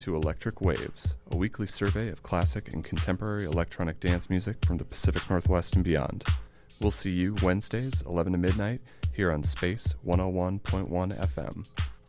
to Electric Waves, a weekly survey of classic and contemporary electronic dance music from the Pacific Northwest and beyond. We'll see you Wednesdays, 11 to midnight, here on Space 101.1 FM.